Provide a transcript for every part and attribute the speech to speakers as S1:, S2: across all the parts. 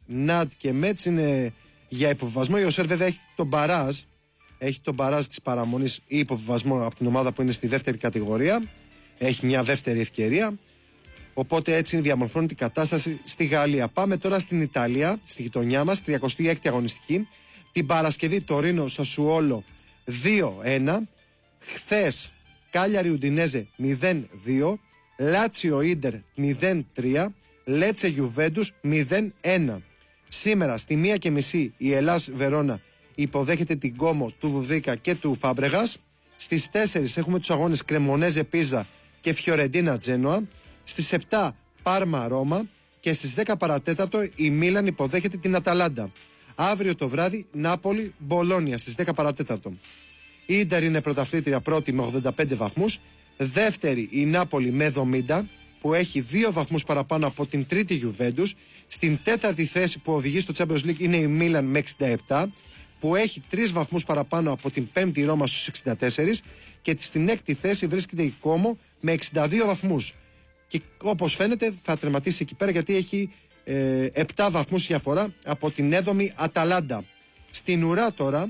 S1: Ναντ και Μέτς είναι για υποβιβασμό. Η Οσέρ βέβαια έχει τον μπαράζ. Έχει τον μπαράζ της παραμονής ή υποβιβασμό από την ομάδα που είναι στη δεύτερη κατηγορία. Έχει μια δεύτερη ευκαιρία. Οπότε έτσι διαμορφώνει την κατάσταση στη Γαλλία. Πάμε τώρα στην Ιταλία, στη γειτονιά μας, 36η αγωνιστική. Την Παρασκευή Τωρίνο Σασουόλο 2-1. Χθες Κάλιαρι Ουντινέζε 0-2. Λάτσιο Ίντερ 0-3. Λέτσε Γιουβέντους 0-1. Σήμερα στη 1:30 η Ελλάς Βερόνα υποδέχεται την Κόμο του Βουδίκα και του Φάμπρεγας. Στις 4 έχουμε τους αγώνες Κρεμονέζε Πίζα και Φιωρεντίνα Τζένοα. Στις 7 Πάρμα Ρώμα και στις 10 παρατέταρτο η Μίλαν υποδέχεται την Αταλάντα. Αύριο το βράδυ Νάπολη Μπολόνια στις 10 παρατέταρτο. Η Ίντερ είναι πρωταθλήτρια πρώτη με 85 βαθμούς. Δεύτερη η Νάπολη με 70 που έχει 2 βαθμούς παραπάνω από την τρίτη Γιουβέντους. Στην τέταρτη θέση που οδηγεί στο Champions League είναι η Μίλαν με 67 που έχει 3 βαθμούς παραπάνω από την πέμπτη Ρώμα στους 64 και στην έκτη θέση βρίσκεται η Κόμο με 62 βαθμούς. Και όπως φαίνεται θα τερματίσει εκεί πέρα γιατί έχει 7 βαθμούς διαφορά από την 7η Αταλάντα. Στην ουρά τώρα,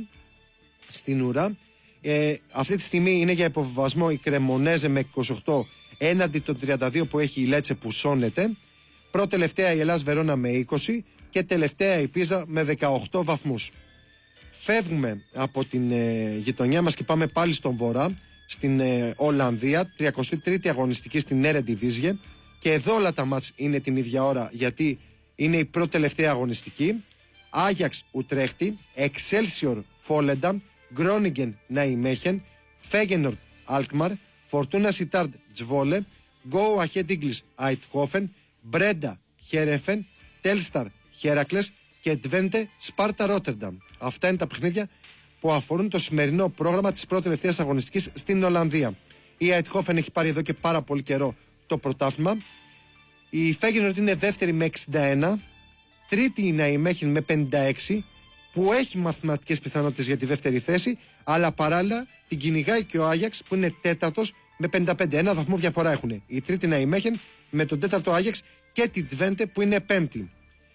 S1: αυτή τη στιγμή είναι για υποβιβασμό η Κρεμονέζε με 28 έναντι των 32 που έχει η Λέτσε που σώνεται. Πρώτη τελευταία η Ελλάς Βερόνα με 20 και τελευταία η Πίζα με 18 βαθμούς. Φεύγουμε από την γειτονιά μας και πάμε πάλι στον βορρά, στην Ολλανδία, 33η αγωνιστική στην Eredivisie και εδώ όλα τα μάτς είναι την ίδια ώρα γιατί είναι η πρώτη τελευταία αγωνιστική. Άγιαξ Ουτρέχτη, Εξέλσιορ Φόλενταμ, Γκρόνιγκεν Ναϊμέχεν, Φέγενορντ Αλκμαρ, Φορτούνα Σιτάρντ Τζβόλε, Γκόου Αχέντ Ίγκλις Αιτχόφεν, Μπρέντα Χέρεφεν, Τέλσταρ Χέρακλες και Τβέντε Σπάρτα Ρότερνταμ. Αυτά είναι τα παιχνίδια που αφορούν το σημερινό πρόγραμμα της πρώτης τελευταίας αγωνιστικής στην Ολλανδία. Η Αιτχόφεν έχει πάρει εδώ και πάρα πολύ καιρό το πρωτάθλημα. Η Φέγενορντ είναι δεύτερη με 61, τρίτη η Ναϊμέχεν με 56, που έχει μαθηματικές πιθανότητες για τη δεύτερη θέση, αλλά παράλληλα την κυνηγάει και ο Άγιαξ που είναι τέταρτος με 55. Ένα βαθμό διαφορά έχουν η τρίτη Ναϊμέχεν με τον τέταρτο Άγιαξ και την Τβέντε που είναι πέμπτη.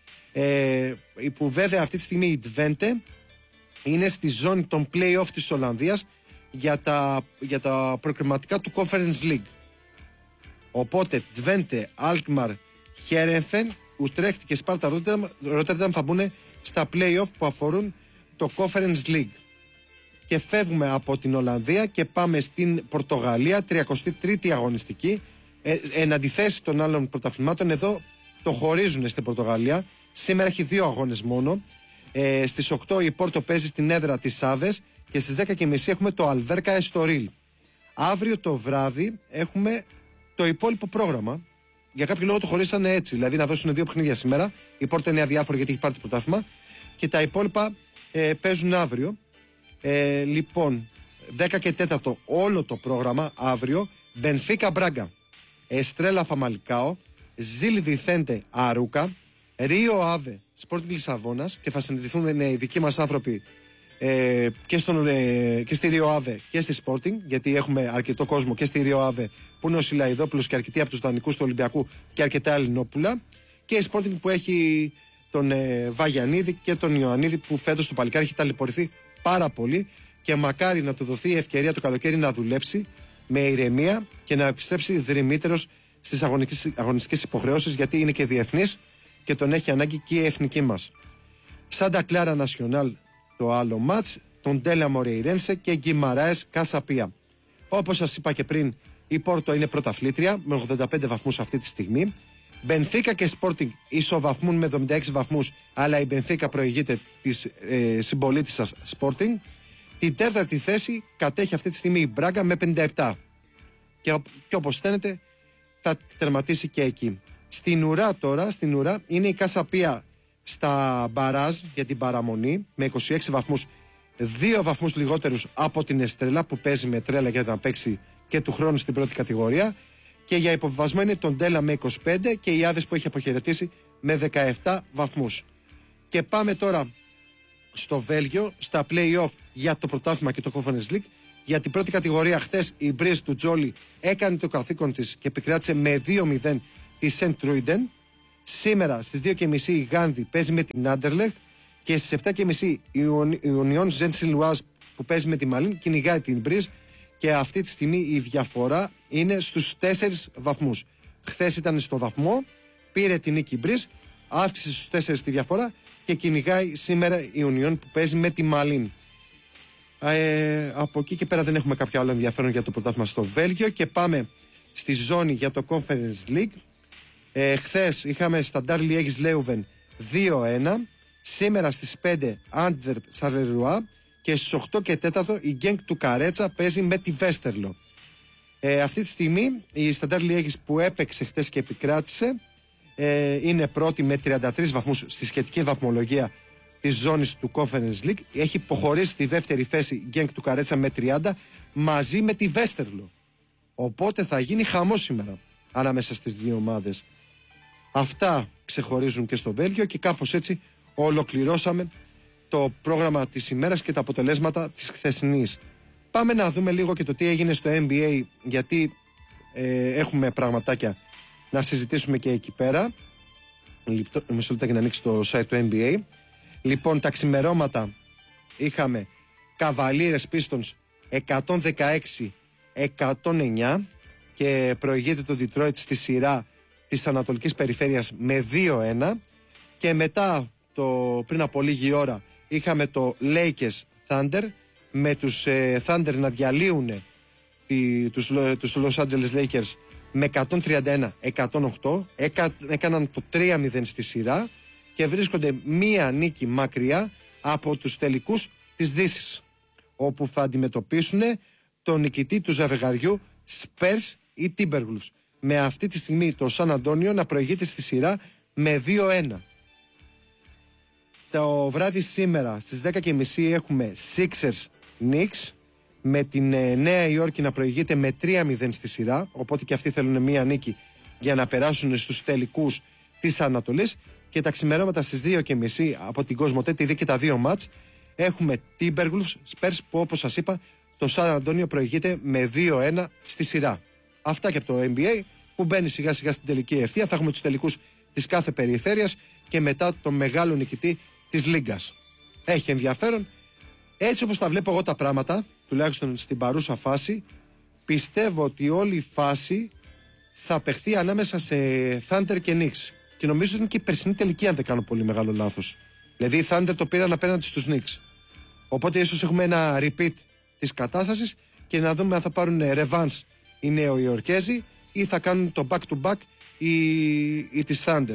S1: Που βέβαια αυτή τη στιγμή η Τβέντε είναι στη ζώνη των play-off της Ολλανδίας για τα προκριματικά του Conference League. Οπότε Τβέντε, Αλκμαρ, Χέρεφεν, Ουτρέχτη και Σπάρτα Ρότερνταμ θα μπουν στα play-off που αφορούν το Conference League. Και φεύγουμε από την Ολλανδία και πάμε στην Πορτογαλία, 33η αγωνιστική. Εν αντιθέσει των άλλων πρωταθλημάτων, εδώ το χωρίζουν στην Πορτογαλία. Σήμερα έχει 2 αγώνες μόνο. Στις 8 η Πόρτο παίζει στην έδρα της Σάβες και στις 10:30 έχουμε το Αλβέρκα Εστορίλ. Αύριο το βράδυ έχουμε το υπόλοιπο πρόγραμμα. Για κάποιο λόγο το χωρίσανε έτσι, δηλαδή να δώσουν 2 παιχνίδια σήμερα. Η Πόρτο είναι αδιάφορη γιατί έχει πάρει το πρωτάθλημα και τα υπόλοιπα παίζουν αύριο. Λοιπόν, 10 και 4 όλο το πρόγραμμα αύριο. Μπενφίκα Μπράγκα, Εστρέλα Φαμαλικάο, Ζιλ Βιθέντε Αρούκα, Ρίο Άβε Σπόρτινγκ Λισαβόνας και θα συναντηθούν οι δικοί μας άνθρωποι και στη Ρίο Άβε και στη Sporting, γιατί έχουμε αρκετό κόσμο και στη Ρίο Άβε που είναι ο Σιλαϊδόπουλος και αρκετοί από τους δανεικούς του Ολυμπιακού και αρκετά Ελληνόπουλα, και η Sporting που έχει τον Βαγιανίδη και τον Ιωαννίδη που φέτος το παλικάρι έχει ταλαιπωρηθεί πάρα πολύ και μακάρι να του δοθεί η ευκαιρία το καλοκαίρι να δουλέψει με ηρεμία και να επιστρέψει δρυμύτερος στις αγωνιστικές υποχρεώσεις, γιατί είναι και διεθνής και τον έχει ανάγκη και η εθνική μας. Σάντα Κλάρα Νασιονάλ το άλλο μάτς, τον Ντέλα Μορεϊρένσε και Γκιμαράες Κασαπία. Όπως σας είπα και πριν, η Πόρτο είναι πρωταθλήτρια με 85 βαθμούς αυτή τη στιγμή. Μπενφίκα και Sporting ισοβαθμούν με 76 βαθμούς, αλλά η Μπενφίκα προηγείται της συμπολίτης σας Sporting. Την τέταρτη θέση κατέχει αυτή τη στιγμή η Μπράγκα με 57 και όπως φαίνεται θα τερματίσει και εκεί. Στην ουρά τώρα, είναι η Κασαπία στα μπαράζ για την παραμονή με 26 βαθμούς, 2 βαθμούς λιγότερους από την Εστρέλα που παίζει με τρέλα για να παίξει και του χρόνου στην πρώτη κατηγορία, και για υποβιβασμό είναι τον Ντέλα με 25 και οι Άδες που έχει αποχαιρετήσει με 17 βαθμούς. Και πάμε τώρα στο Βέλγιο, στα play-off για το πρωτάθλημα και το Conference League. Για την πρώτη κατηγορία χθες η Μπρίζ του Τζόλι έκανε το καθήκον της και επικράτησε με 2-0 τη Σεντ Τρούιντεν. Σήμερα στις 2.30 η Γάνδη παίζει με την Άντερλεχτ και στις 7.30 η Union Saint-Gilloise που παίζει με τη Μαλίν κυνηγάει την Μπριζ και αυτή τη στιγμή η διαφορά είναι στους 4 βαθμούς. Χθες ήταν στο βαθμό, πήρε την νίκη η Μπριζ, αύξησε στους 4 τη διαφορά και κυνηγάει σήμερα η Union που παίζει με τη Μαλίν. Από εκεί και πέρα δεν έχουμε κάποιο άλλο ενδιαφέρον για το πρωτάθλημα στο Βέλγιο και πάμε στη ζώνη για το Conference League. Χθες είχαμε Standard Liège Leuven 2-1. Σήμερα στις 5 Antwerp Charleroi και στις 8 και 4 η Genk του Καρέτσα παίζει με τη Βέστερλο. Αυτή τη στιγμή η Standard Liège που έπαιξε χθες και επικράτησε είναι πρώτη με 33 βαθμούς στη σχετική βαθμολογία της ζώνης του Conference League. Έχει υποχωρήσει στη δεύτερη θέση η Genk του Καρέτσα με 30 μαζί με τη Βέστερλο. Οπότε θα γίνει χαμός σήμερα ανάμεσα στις δύο ομάδες. Αυτά ξεχωρίζουν και στο Βέλγιο και κάπως έτσι ολοκληρώσαμε το πρόγραμμα της ημέρας και τα αποτελέσματα της χθεσινής. Πάμε να δούμε λίγο και το τι έγινε στο NBA, γιατί έχουμε πραγματάκια να συζητήσουμε και εκεί πέρα. Μισό λεπτό για να ανοίξει το site του NBA. Λοιπόν, τα ξημερώματα είχαμε Cavaliers Pistons 116-109 και προηγείται το Detroit στη σειρά της Ανατολικής Περιφέρειας με 2-1 και μετά πριν από λίγη ώρα είχαμε το Lakers Thunder με τους Thunder να διαλύουν τους Los Angeles Lakers με 131-108, έκαναν το 3-0 στη σειρά και βρίσκονται μία νίκη μακριά από τους τελικούς της Δύσης, όπου θα αντιμετωπίσουν τον νικητή του ζευγαριού Spurs ή Timberwolves, με αυτή τη στιγμή το Σαν Αντώνιο να προηγείται στη σειρά με 2-1. Το βράδυ σήμερα στις 10.30 έχουμε Sixers Knicks, με την Νέα Υόρκη να προηγείται με 3-0 στη σειρά, οπότε και αυτοί θέλουν μία νίκη για να περάσουν στους τελικούς της Ανατολής. Και τα ξημερώματα στις 2.30 από την Κοσμοτέ TV και τα δύο μάτς έχουμε Timberwolves Spurs, που όπως σας είπα το Σαν Αντώνιο προηγείται με 2-1 στη σειρά. Αυτά και από το NBA που μπαίνει σιγά σιγά στην τελική ευθεία. Θα έχουμε τους τελικούς της κάθε περιφέρειας και μετά το μεγάλο νικητή της Λίγκας. Έχει ενδιαφέρον. Έτσι όπως τα βλέπω εγώ τα πράγματα, τουλάχιστον στην παρούσα φάση, πιστεύω ότι όλη η φάση θα παιχθεί ανάμεσα σε Thunder και Knicks. Και νομίζω ότι είναι και η περσινή τελική, αν δεν κάνω πολύ μεγάλο λάθος. Δηλαδή οι Thunder το πήραν απέναντι στους Knicks. Οπότε ίσως έχουμε ένα repeat της κατάστασης και να δούμε αν θα πάρουν revanche οι Νεοϊορκέζοι ή θα κάνουν το back-to-back ή της Thunder.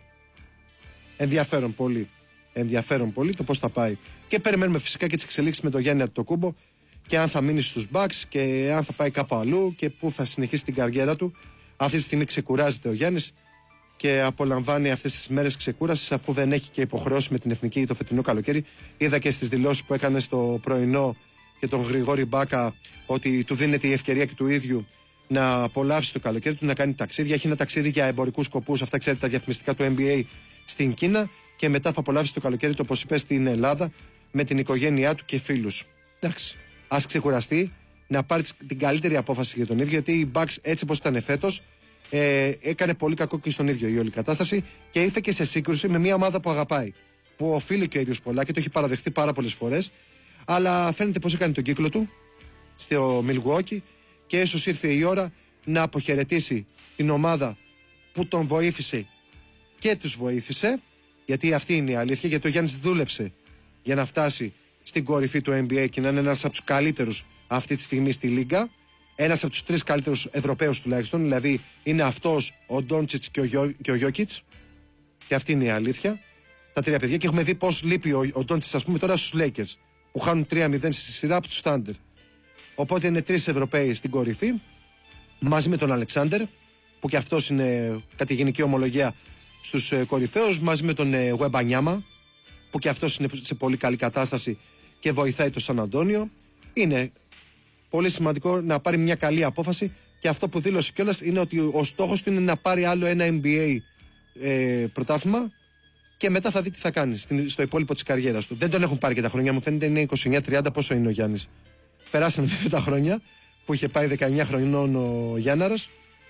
S1: Ενδιαφέρον πολύ. Ενδιαφέρον πολύ το πώς θα πάει. Και περιμένουμε φυσικά και τις εξελίξεις με τον Γιάννη Αντετοκούμπο και αν θα μείνει στους Bucks και αν θα πάει κάπου αλλού και πού θα συνεχίσει την καριέρα του. Αυτή τη στιγμή ξεκουράζεται ο Γιάννης και απολαμβάνει αυτές τις μέρες ξεκούρασης, αφού δεν έχει και υποχρεώσει με την εθνική το φετινό καλοκαίρι. Είδα και στις δηλώσεις που έκανε στο πρωινό και τον Γρηγόρη Μπάκα ότι του δίνεται η ευκαιρία και του ίδιου να απολαύσει το καλοκαίρι του, να κάνει ταξίδια. Έχει ένα ταξίδι για εμπορικούς σκοπούς, αυτά ξέρετε, τα διαφημιστικά του NBA στην Κίνα, και μετά θα απολαύσει το καλοκαίρι του, όπως είπε, στην Ελλάδα με την οικογένειά του και φίλους. Εντάξει, ας ξεκουραστεί, να πάρει την καλύτερη απόφαση για τον ίδιο, γιατί οι Bucks έτσι όπως ήταν φέτος έκανε πολύ κακό και στον ίδιο η όλη κατάσταση και ήρθε και σε σύγκρουση με μια ομάδα που αγαπάει, που οφείλει και ο ίδιος πολλά και το έχει παραδεχθεί πάρα πολλές φορές, αλλά φαίνεται πως έκανε τον κύκλο του στο Milwaukee και ίσως ήρθε η ώρα να αποχαιρετήσει την ομάδα που τον βοήθησε και τους βοήθησε, γιατί αυτή είναι η αλήθεια, γιατί ο Γιάννης δούλεψε για να φτάσει στην κορυφή του NBA και να είναι ένας από τους καλύτερους αυτή τη στιγμή στη Λίγκα, ένας από τους 3 καλύτερους Ευρωπαίους τουλάχιστον, δηλαδή είναι αυτός, ο Ντόντσιτς και ο Γιόκιτς, και αυτή είναι η αλήθεια, τα 3 παιδιά, και έχουμε δει πώς λείπει ο Ντόντσιτς, ας πούμε, τώρα στους Lakers που χάνουν 3-0 στη σειρά από τους Thunder. Οπότε είναι 3 Ευρωπαίοι στην κορυφή, μαζί με τον Αλεξάνδερ, που και αυτός είναι κατά γενική ομολογία στους κορυφαίους, μαζί με τον Γουεμπανιάμα, που και αυτός είναι σε πολύ καλή κατάσταση και βοηθάει το Σαν Αντώνιο. Είναι πολύ σημαντικό να πάρει μια καλή απόφαση, και αυτό που δήλωσε κιόλας είναι ότι ο στόχος του είναι να πάρει άλλο ένα NBA πρωτάθλημα και μετά θα δει τι θα κάνει στο υπόλοιπο της καριέρας του. Δεν τον έχουν πάρει και τα χρόνια, μου φαίνεται είναι 29-30, πόσο είναι ο Γιάννης. Περάσανε τα χρόνια που είχε πάει 19 χρονών ο Γιάνναρας.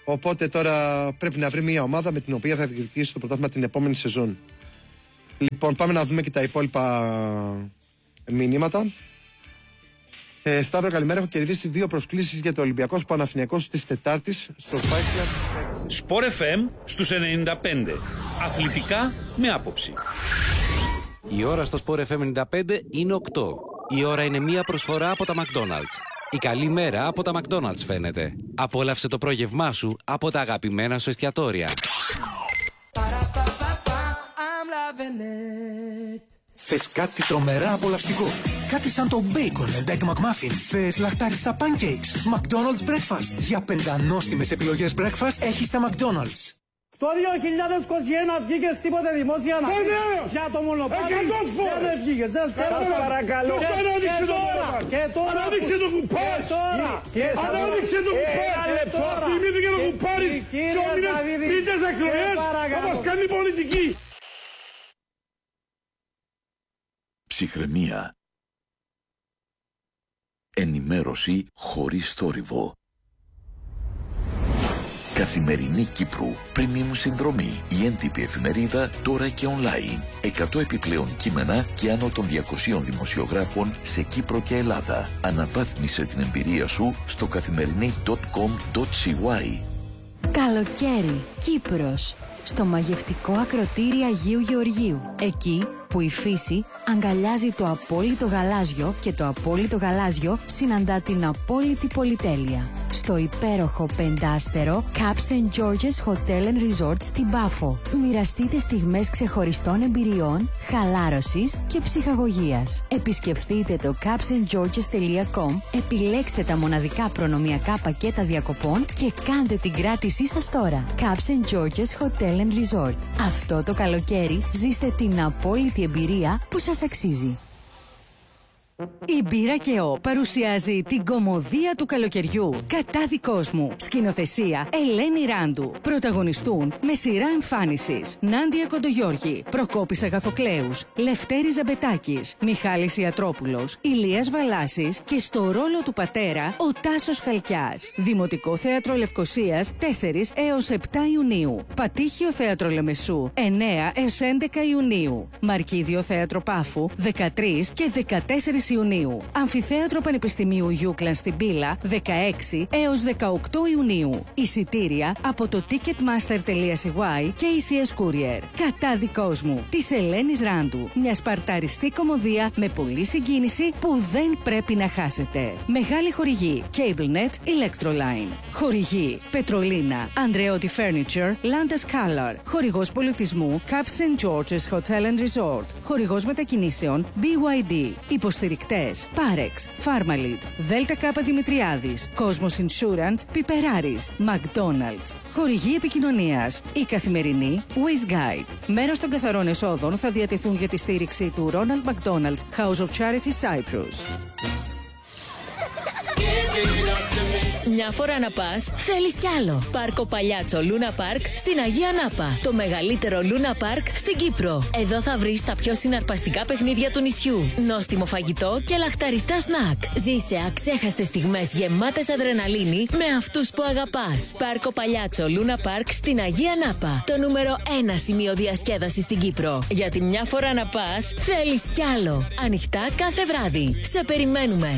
S1: Οπότε τώρα πρέπει να βρει μια ομάδα με την οποία θα διεκδικήσει το πρωτάθλημα την επόμενη σεζόν. Λοιπόν, πάμε να δούμε και τα υπόλοιπα μηνύματα. Σταύρο, καλημέρα. Έχω κερδίσει 2 προσκλήσεις για το Ολυμπιακός Παναθηναϊκός της Τετάρτης στο Fight Club της
S2: Sport FM στους 95. Αθλητικά με άποψη.
S3: Η ώρα στο Sport FM 95 είναι 8. Η ώρα είναι μια προσφορά από τα McDonald's. Η καλή μέρα από τα McDonald's φαίνεται. Απόλαυσε το πρόγευμά σου από τα αγαπημένα σου εστιατόρια.
S4: Θες κάτι τρομερά απολαυστικό? Κάτι σαν το Bacon and Egg McMuffin? Θες λαχτάριστα pancakes? McDonald's Breakfast. Για πεντανόστιμες επιλογές breakfast έχεις τα McDonald's.
S5: Το 2021 βγήκες τίποτε δημόσια να πεις για το μονοπάτι? Δεν βγήκες, δεν παρακαλώ. Και τώρα ανάδειξε το κουπάρι. Ανάδειξε το κουπάρι. Θυμήθηκε το κουπάρι. Πίτες εκλογές όπως κάνει πολιτική.
S6: Ψυχραιμία. Ενημέρωση χωρίς θόρυβο. Καθημερινή Κύπρου. Premium συνδρομή. Η έντυπη εφημερίδα τώρα και online. 100 επιπλέον κείμενα και άνω των 200 δημοσιογράφων σε Κύπρο και Ελλάδα. Αναβάθμισε την εμπειρία σου στο καθημερινή.com.cy.
S7: Καλοκαίρι, Κύπρος. Στο μαγευτικό ακροτήρι Αγίου Γεωργίου. Εκεί που η φύση αγκαλιάζει το απόλυτο γαλάζιο και το απόλυτο γαλάζιο συναντά την απόλυτη πολυτέλεια. Στο υπέροχο πεντάστερο Caps & Georges Hotel & Resort στην Πάφο. Μοιραστείτε στιγμές ξεχωριστών εμπειριών, χαλάρωσης και ψυχαγωγίας. Επισκεφτείτε το capsandgeorges.com, επιλέξτε τα μοναδικά προνομιακά πακέτα διακοπών και κάντε την κράτησή σας τώρα. Caps & Georges Hotel & Resort. Αυτό το καλοκαίρι ζήστε την απόλυτη εμπειρία που σας αξίζει.
S8: Η Μπύρα και Ο παρουσιάζει την κωμωδία του καλοκαιριού. Κατάδικος μου. Σκηνοθεσία Ελένη Ράντου. Πρωταγωνιστούν με σειρά εμφάνισης Νάντια Κοντογιώργη, Προκόπης Αγαθοκλέους, Λευτέρης Ζαμπετάκης, Μιχάλης Ιατρόπουλος, Ηλίας Βαλάσης και στο ρόλο του πατέρα ο Τάσος Χαλκιάς. Δημοτικό Θέατρο Λευκωσίας 4 έως 7 Ιουνίου. Πατήχιο Θέατρο Λεμεσού 9 έως 11 Ιουνίου. Μαρκίδιο Θέατρο Πάφου 13 και 14 Ιουνίου. Αμφιθέατρο Πανεπιστημίου Γιούκλαν στην Πύλα 16 έως 18 Ιουνίου. Εισιτήρια από το ticketmaster.cy και ECS Courier. Κατάδικος μου της Ελένης Ράντου. Μια σπαρταριστή κωμωδία με πολλή συγκίνηση που δεν πρέπει να χάσετε. Μεγάλη χορηγή CableNet, Electroline. Χορηγή Πετρολίνα, Andreotti Furniture, Landes Color. Χορηγός πολιτισμού Caps & Georges Hotel & Resort. Χορηγός μετακινήσεων BYD. Υποστηρικτές Parex, Pharmalid, Δέλτα Κάπα Δημητριάδης, Cosmos Insurance, Πιπεράρης, McDonald's. Χορηγή επικοινωνίας. Η Καθημερινή Wiz Guide. Μέρος των καθαρών εσόδων θα διατεθούν για τη στήριξη του Ronald McDonald's House of Charity Cyprus.
S9: Μια φορά να πας, θέλεις κι άλλο. Πάρκο Παλιάτσο Λούνα Πάρκ στην Αγία Νάπα. Το μεγαλύτερο Λούνα Πάρκ στην Κύπρο. Εδώ θα βρεις τα πιο συναρπαστικά παιχνίδια του νησιού. Νόστιμο φαγητό και λαχταριστά σνακ. Ζήσε αξέχαστες στιγμές γεμάτες αδρεναλίνη με αυτούς που αγαπάς. Πάρκο Παλιάτσο Λούνα Πάρκ στην Αγία Νάπα. Το νούμερο 1 σημείο διασκέδασης στην Κύπρο. Γιατί μια φορά να πας, θέλεις κι άλλο. Ανοιχτά κάθε βράδυ. Σε περιμένουμε.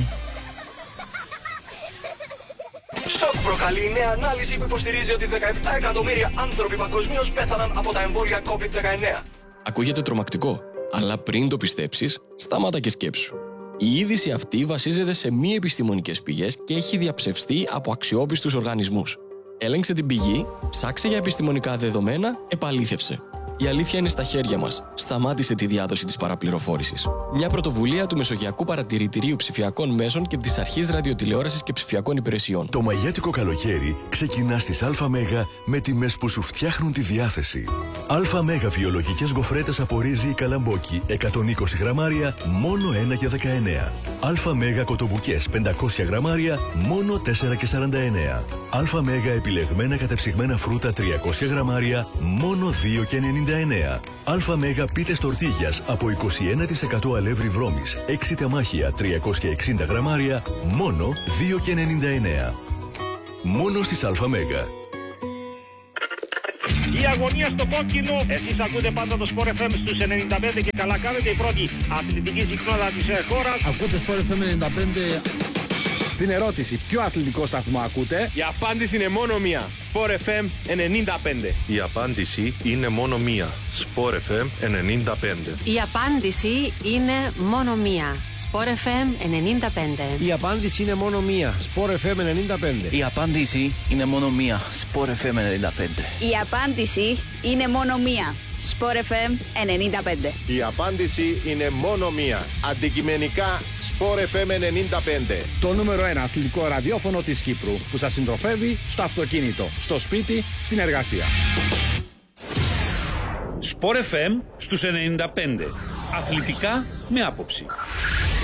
S10: Σοκ προκαλεί η νέα ανάλυση που υποστηρίζει ότι 17 εκατομμύρια άνθρωποι παγκοσμίως πέθαναν από τα εμβόλια COVID-19.
S11: Ακούγεται τρομακτικό, αλλά πριν το πιστέψεις, σταμάτα και σκέψου. Η είδηση αυτή βασίζεται σε μη επιστημονικές πηγές και έχει διαψευστεί από αξιόπιστους οργανισμούς. Έλεγξε την πηγή, ψάξε για επιστημονικά δεδομένα, επαλήθευσε. Η αλήθεια είναι στα χέρια μας. Σταμάτησε τη διάδοση της παραπληροφόρησης. Μια πρωτοβουλία του Μεσογειακού Παρατηρητηρίου Ψηφιακών Μέσων και της Αρχής Ραδιοτηλεόρασης και Ψηφιακών Υπηρεσιών.
S12: Το μαγιάτικο καλοκαίρι ξεκινά στις ΑΜ με τιμές που σου φτιάχνουν τη διάθεση. ΑΜ βιολογικές γοφρέτες από ρύζι ή καλαμπόκι 120 γραμμάρια μόνο 1 και 19. ΑΜ κοτομπουκές 500 γραμμάρια μόνο 4 και 49. ΑΜ επιλεγμένα κατεψυγμένα φρούτα 300 γραμμάρια μόνο 2 και 99. ΑΜ πίτες τορτίγιας από 21% αλεύρι βρώμης 6 τεμάχια 360 γραμμάρια μόνο 2 και 99. Μόνο στις ΑΜ.
S5: αγωνία στο κόκκινο. Εσείς ακούτε πάντα το Sport FM στους 95 και καλά κάνετε, η πρώτη αθλητική συχνότητα της χώρας.
S13: Ακούτε Sport FM 95.
S14: Στην ερώτηση ποιο αθλητικό σταθμό ακούτε,
S15: η απάντηση είναι μόνο μία. Sport FM 95.
S16: Η απάντηση είναι μόνο μία. Sport FM 95.
S17: Η απάντηση είναι μόνο μία. Sport FM 95.
S18: Η απάντηση είναι μόνο μία. Sport FM 95.
S19: Η απάντηση είναι μόνο μία. Sport FM 95.
S20: Η απάντηση είναι μόνο μία. Sport FM 95.
S21: Η απάντηση είναι μόνο μία. Αντικειμενικά Sport FM 95.
S14: Το νούμερο 1 αθλητικό ραδιόφωνο της Κύπρου που σας συντροφεύει στο αυτοκίνητο, στο σπίτι, στην εργασία.
S2: Sport FM στους 95. Αθλητικά με άποψη.